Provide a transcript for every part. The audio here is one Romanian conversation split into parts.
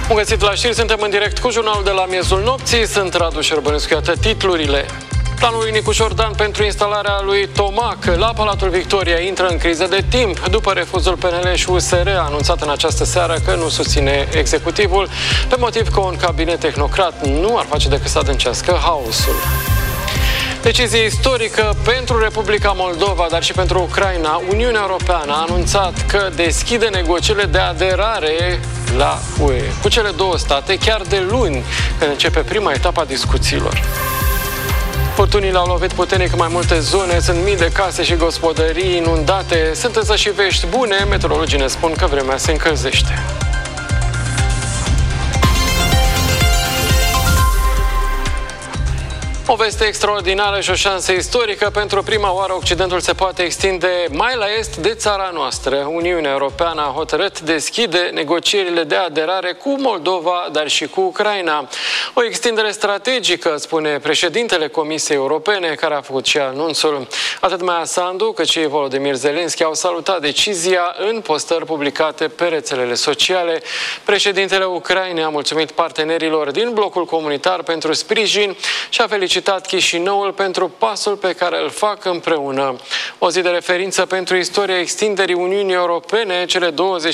Bun găsit la știri, suntem în direct cu jurnalul de la miezul nopții. Sunt Radu Șerbănescu, iată titlurile. Planul lui Nicu Șordan pentru instalarea lui Tomac la Palatul Victoria intră în criză de timp după refuzul PNL și USR, a anunțat în această seară că nu susține executivul, pe motiv că un cabinet tehnocrat nu ar face decât să adâncească haosul. Decizie istorică pentru Republica Moldova, dar și pentru Ucraina. Uniunea Europeană a anunțat că deschide negocierile de aderare la UE cu cele două state chiar de luni, când începe prima etapă a discuțiilor. Furtunile au lovit puternic în mai multe zone, sunt mii de case și gospodării inundate. Sunt însă și vești bune, meteorologii ne spun că vremea se încălzește. O veste extraordinară și o șansă istorică. Pentru prima oară, Occidentul se poate extinde mai la est de țara noastră. Uniunea Europeană a hotărât deschide negocierile de aderare cu Moldova, dar și cu Ucraina. O extindere strategică, spune președintele Comisiei Europene, care a făcut și anunțul. Atât Maia Sandu, cât și Volodymyr Zelensky au salutat decizia în postări publicate pe rețelele sociale. Președintele Ucrainei a mulțumit partenerilor din blocul comunitar pentru sprijin și a felicitat Chișinăul pentru pasul pe care îl fac împreună. O zi de referință pentru istoria extinderii Uniunii Europene, cele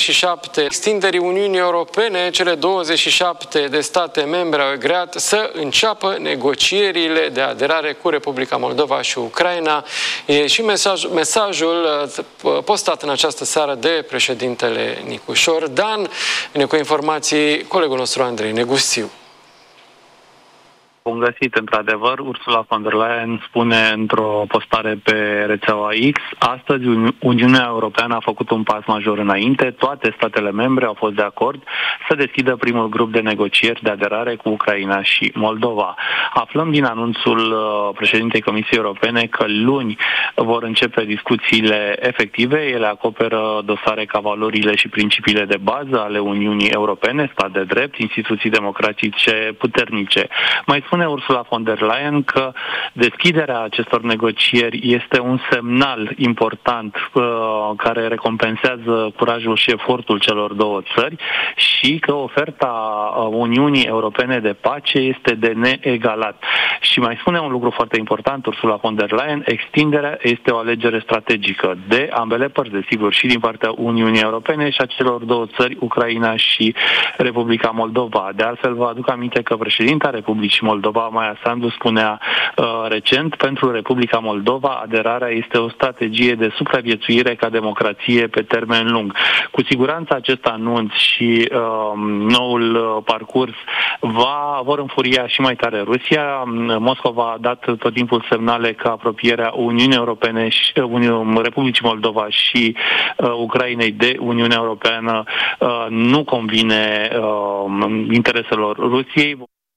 27 de state membre au agreat să înceapă negocierile de aderare cu Republica Moldova și Ucraina. E și mesajul postat în această seară de președintele Nicu Șordan. Vine cu informații colegul nostru Andrei Negusiu. Bun găsit, într-adevăr, Ursula von der Leyen spune într-o postare pe rețeaua X: astăzi Uniunea Europeană a făcut un pas major înainte, toate statele membre au fost de acord să deschidă primul grup de negocieri de aderare cu Ucraina și Moldova. Aflăm din anunțul președintei Comisiei Europene că luni vor începe discuțiile efective. Ele acoperă dosare ca valorile și principiile de bază ale Uniunii Europene, stat de drept, instituții democratice puternice. Mai spune Ursula von der Leyen că deschiderea acestor negocieri este un semnal important care recompensează curajul și efortul celor două țări și că oferta Uniunii Europene de pace este de neegalat. Și mai spune un lucru foarte important Ursula von der Leyen: extinderea este o alegere strategică de ambele părți, desigur, și din partea Uniunii Europene și a celor două țări, Ucraina și Republica Moldova. De altfel, vă aduc aminte că președinta Republicii Moldova, Maia Sandu, spunea recent: pentru Republica Moldova aderarea este o strategie de supraviețuire ca democrație pe termen lung. Cu siguranță acest anunț și noul parcurs vor înfuria și mai tare Rusia. Moscova a dat tot timpul semnale că apropierea Uniunii Europene și Republicii Moldova și Ucrainei de Uniunea Europeană nu convine intereselor Rusiei.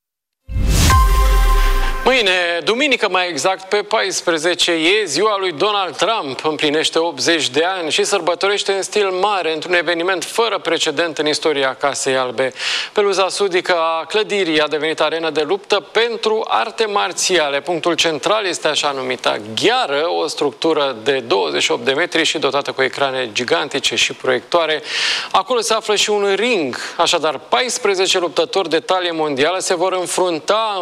Mâine, duminică mai exact, pe 14, e ziua lui Donald Trump. Împlinește 80 de ani și sărbătorește în stil mare, într-un eveniment fără precedent în istoria Casei Albe. Peluza sudică a clădirii a devenit arenă de luptă pentru arte marțiale. Punctul central este așa numita gheară, o structură de 28 de metri și dotată cu ecrane gigantice și proiectoare. Acolo se află și un ring, așadar 14 luptători de talie mondială se vor înfrunta